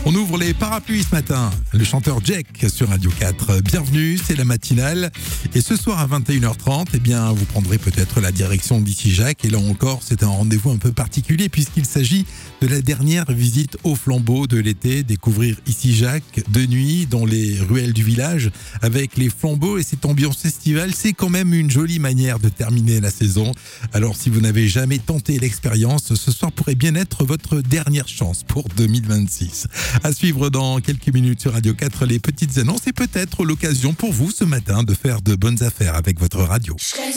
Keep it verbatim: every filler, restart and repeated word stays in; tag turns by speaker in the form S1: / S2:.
S1: On ouvre les parapluies ce matin. Le chanteur Jack sur Radio quatre. Bienvenue, c'est la matinale. Et ce soir à vingt et une heures trente, eh bien, vous prendrez peut-être la direction d'Ici Jacques. Et là encore, c'est un rendez-vous un peu particulier puisqu'il s'agit de la dernière visite au flambeau de l'été. Découvrir Ici Jacques de nuit dans les ruelles du village avec les flambeaux et cette ambiance estivale. C'est quand même une jolie manière de terminer la saison. Alors si vous n'avez jamais tenté l'expérience, ce soir pourrait bien être votre dernière chance pour deux mille vingt-six. À suivre dans quelques minutes sur Radio quatre, les petites annonces et peut-être l'occasion pour vous ce matin de faire de bonnes affaires avec votre radio.